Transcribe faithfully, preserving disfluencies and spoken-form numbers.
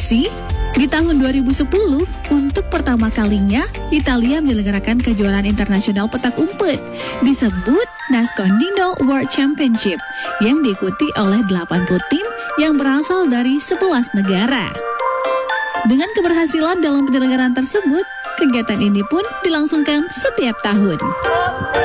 sih? Di tahun dua ribu sepuluh, untuk pertama kalinya, Italia menyelenggarakan kejuaraan internasional petak umpet, disebut Nascondino World Championship, yang diikuti oleh delapan puluh tim yang berasal dari sebelas negara. Dengan keberhasilan dalam penyelenggaraan tersebut, kegiatan ini pun dilangsungkan setiap tahun.